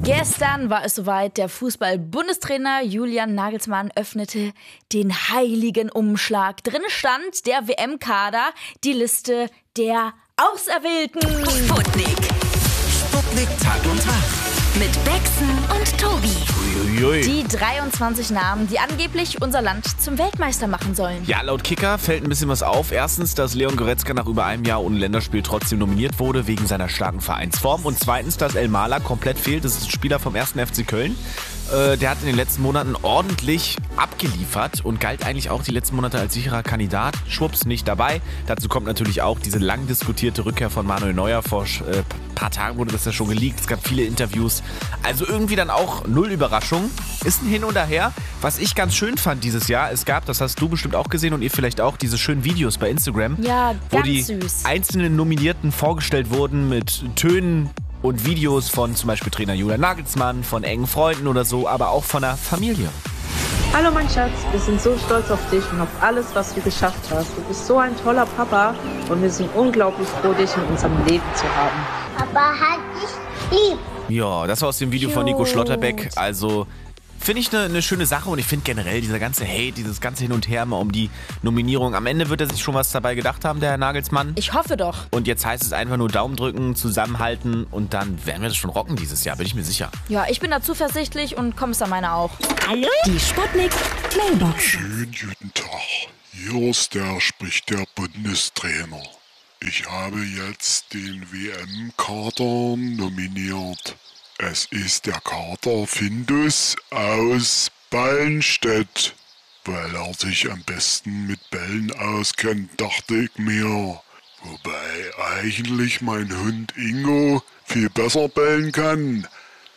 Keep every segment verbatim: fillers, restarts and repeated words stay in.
Gestern war es soweit, der Fußball-Bundestrainer Julian Nagelsmann öffnete den heiligen Umschlag. Drin stand der W M-Kader, die Liste der Auserwählten. Sputnik. Sputnik Tag und Tag. Mit Bexen und Tobi. Uiuiui. Die dreiundzwanzig Namen, die angeblich unser Land zum Weltmeister machen sollen. Ja, laut Kicker fällt ein bisschen was auf. Erstens, dass Leon Goretzka nach über einem Jahr ohne Länderspiel trotzdem nominiert wurde, wegen seiner starken Vereinsform. Und zweitens, dass El Mala komplett fehlt. Das ist ein Spieler vom ersten F C Köln. Äh, der hat in den letzten Monaten ordentlich abgeliefert und galt eigentlich auch die letzten Monate als sicherer Kandidat. Schwupps, nicht dabei. Dazu kommt natürlich auch diese lang diskutierte Rückkehr von Manuel Neuer. Vor äh, ein paar Tagen wurde das ja schon geleakt. Es gab viele Interviews. Also irgendwie dann auch null Überraschung. Ist ein Hin und Her. Was ich ganz schön fand dieses Jahr, es gab, das hast du bestimmt auch gesehen und ihr vielleicht auch, diese schönen Videos bei Instagram. Ja, wo ganz die süß. einzelnen Nominierten vorgestellt wurden mit Tönen und Videos von zum Beispiel Trainer Julian Nagelsmann, von engen Freunden oder so, aber auch von der Familie. Hallo mein Schatz, wir sind so stolz auf dich und auf alles, was du geschafft hast. Du bist so ein toller Papa und wir sind unglaublich froh, dich in unserem Leben zu haben. Papa hat dich lieb. Ja, das war aus dem Video von Nico Schlotterbeck. Also finde ich eine ne schöne Sache und ich finde generell dieser ganze Hate, dieses ganze Hin und Her mal um die Nominierung. Am Ende wird er sich schon was dabei gedacht haben, der Herr Nagelsmann. Ich hoffe doch. Und jetzt heißt es einfach nur Daumen drücken, zusammenhalten und dann werden wir das schon rocken dieses Jahr, bin ich mir sicher. Ja, ich bin da zuversichtlich und Kommissar auch. Hallo? Die Sputnik Mailbox. Schönen guten Tag. Hier ist der, spricht der Bundestrainer. Ich habe jetzt den W M-Kader nominiert. Es ist der Kader Findus aus Ballenstedt. Weil er sich am besten mit Bällen auskennt, dachte ich mir. Wobei eigentlich mein Hund Ingo viel besser bellen kann.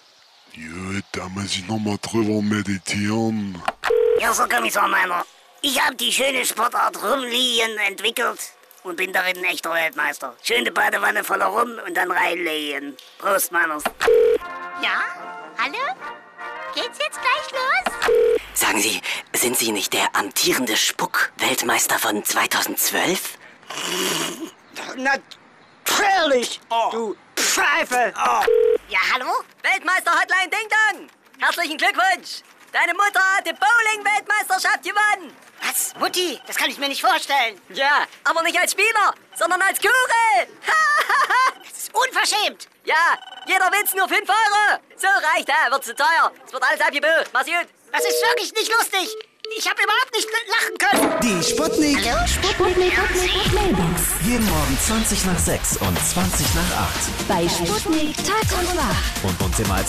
Gut, da muss ich nochmal drüber meditieren. Ja, so Kommissar Meiner. Ich habe die schöne Sportart Rumliegen entwickelt und bin darin ein echter Weltmeister. Schöne Badewanne voller Rum und dann reinlegen. Prost, Meiners. Ja? Hallo? Geht's jetzt gleich los? Sagen Sie, sind Sie nicht der amtierende Spuck-Weltmeister von zweitausendzwölf? Natürlich, oh. Du Pfeife. Oh. Ja, hallo? Weltmeister-Hotline Ding Dong. Herzlichen Glückwunsch. Deine Mutter hat die Bowling-Weltmeisterschaft gewonnen. Was? Mutti? Das kann ich mir nicht vorstellen. Ja, aber nicht als Spieler, sondern als Kugel. Das ist unverschämt. Ja, jeder Witz nur fünf Euro. So reicht, ja, wird zu teuer. Es wird alles abgebucht. Mach's gut. Das ist wirklich nicht lustig. Ich habe überhaupt nicht lachen können. Die Sputnik. Hallo? Sputnik Mailbox. Jeden Morgen zwanzig nach sechs und zwanzig nach acht. Bei Sputnik Tag und Wach. Und uns immer als